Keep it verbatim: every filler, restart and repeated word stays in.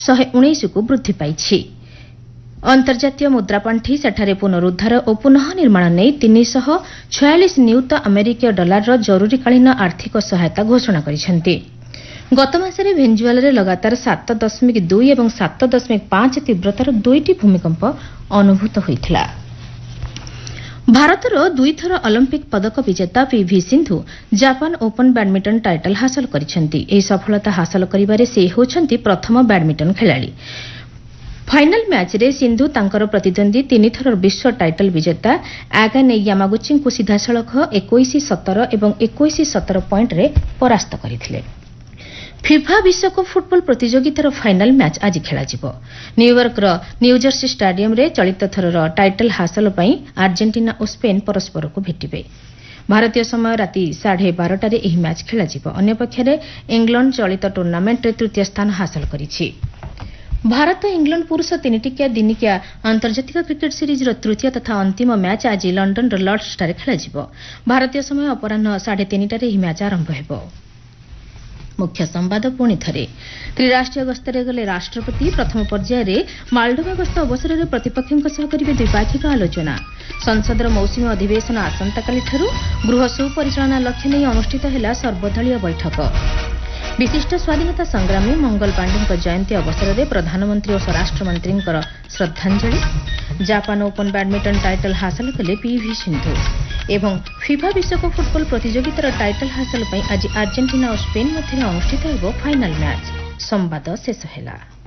ଶହେ ଉଣେଇଶ କୁ ବୃଦ୍ଧି ପାଇଛି। अंतर्जातीय मुद्रापांठी सेठारे पुनरुद्धार और पुनः निर्माण नहीं तीनशह छयालीस नियुत अमेरिकीय डॉलर जरूरीकालीन आर्थिक सहायता घोषणा करिसेंती। गत मासरे भेनेजुएला लगातार सात दशमिक दुई और सात दशमिक पांच तीव्रतार दुईटी भूमिकंप अनुभूत होइथिला। भारतर दुईथर ओलंपिक पदक विजेता PV Sindhu Japan open badminton title हासिल करिसेंती। एही सफलता हासिल करिबारे से होछंती प्रथम बैडमिंटन खेलाड़ी। फाइनाल मैच रे सिंधु तांकर प्रतिद्वंदी तीन थर विश्व टाइटल विजेता आगाने यामागुची को सीधासलख इक्कीस सतर और इक्कीस सतर पॉइंट रे परास्त करथिले। फिफा विश्वकप फुटबॉल प्रतियोगितार फाइनाल मैच आज खेलाजिबो। न्यूयॉर्कर न्यूजर्सी स्टेडियम रे चलित थरर टाइटल हासिल पई अर्जेंटीना और स्पेन परस्पर को भेटिबे। भारतीय समय राति साढ़े बारटारे एही मैच खेलाजिबो। अन्यपक्षरे इंग्लैंड चलित टूर्नामेंट रे तृतीय स्थान हासिल करिछि। भारत इंग्लैंड पुरुष तीनिटिकिया दिनिकिया अंतर्जातिक क्रिकेट सीरीज तृतीय तथा अंतिम मैच आज लंडन लॉर्ड्स ठारे खेलाजिबो। भारतीय समय अपराह्न साढ़े तीनटारे एही मैच आरंभ हेबो। मुख्य संवाद पुणी थरे त्रिराष्ट्रीय गस्तरे गले राष्ट्रपति प्रथम पर्यायर मालडोवा गस्त अवसर में प्रतिपक्षों सह करेंगे द्विपाक्षिक आलोचना। संसदर मौसुमी अधिवेशन आसंताकाली ठारू गृह सुपरिचालना लक्ष्य नहीं अनुष्ठित है सर्वदलीय बैठक। विशिष्ट स्वाधीनता संग्रामी मंगल पांडे जयंती अवसर में प्रधानमंत्री और स्वराष्ट्र मंत्री श्रद्धांजलि। जापान ओपन बैडमिंटन टाइटल हासिल कले पीवी सिंधु एवं फिफा विश्वकप फुटबॉल प्रतियोगितार टाइटल हासिल आज अर्जेंटीना और स्पेन मध्य अनुष्ठित होब फाइनाल मैच। संवाद शेष है।